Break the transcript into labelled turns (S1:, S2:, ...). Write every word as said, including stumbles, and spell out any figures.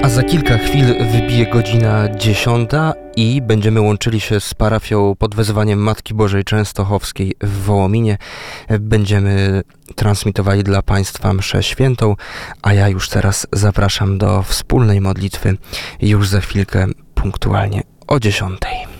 S1: A za kilka chwil wybije godzina dziesiąta i będziemy łączyli się z parafią pod wezwaniem Matki Bożej Częstochowskiej w Wołominie. Będziemy transmitowali dla Państwa mszę świętą, a ja już teraz zapraszam do wspólnej modlitwy już za chwilkę punktualnie o dziesiątej.